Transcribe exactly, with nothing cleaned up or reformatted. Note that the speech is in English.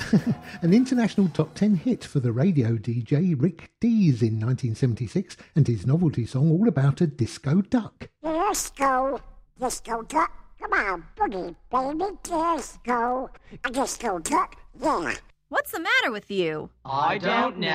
An international top ten hit for the radio D J Rick Dees in nineteen seventy-six, and his novelty song All About a Disco Duck. Disco, disco duck, come on, boogie, baby, disco. A disco duck, yeah. What's the matter with you? I don't know.